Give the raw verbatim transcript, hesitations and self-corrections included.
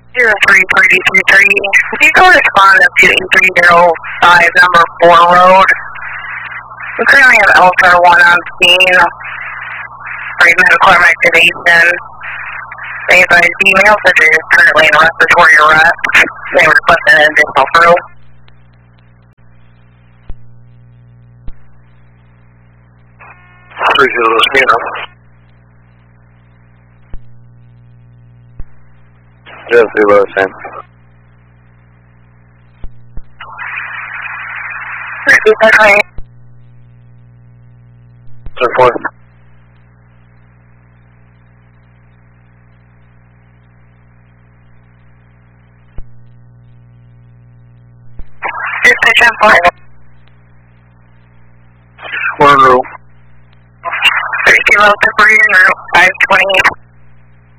zero three three two three. If you correspond to E three zero five number four road, we currently have L S R one on scene for medical activation. They advise female surgery is currently in respiratory arrest. They request an additional throw. three zero Mosquito. Zero zero Sam. Repeat that right. ten four. Dispatch on four. One row. thirty Kilo Separator, five twenty-eight.